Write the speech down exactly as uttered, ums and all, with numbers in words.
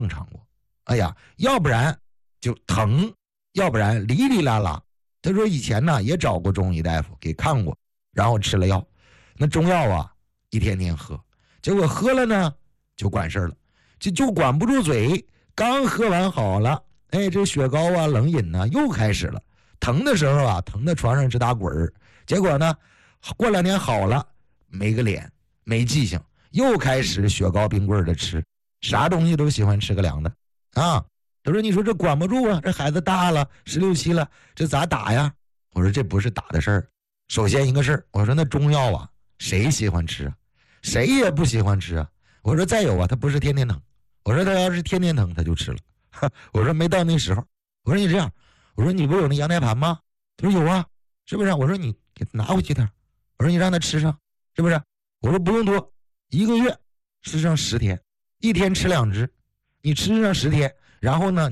正常过。哎呀，要不然就疼，要不然哩哩啦啦。他说以前呢也找过中医大夫给看过，然后吃了药，那中药啊一天天喝，结果喝了呢就管事了，就就管不住嘴，刚喝完好了，哎，这雪糕啊冷饮呢又开始了，疼的时候啊疼的床上直打滚儿，结果呢过两天好了，没个脸没记性，又开始雪糕冰棍的吃，啥东西都喜欢吃个凉的啊。他说你说这管不住啊，这孩子大了十六七了，这咋打呀？我说这不是打的事儿，首先一个事儿，我说那中药啊谁喜欢吃啊？谁也不喜欢吃啊。我说再有啊，他不是天天疼，我说他要是天天疼他就吃了，我说没到那时候。我说你这样，我说你不有那羊胎盘吗？他说有啊，是不是？我说你给他拿回去点，我说你让他吃上，是不是？我说不用多，一个月吃上十天，一天吃两只，你吃上十天，然后呢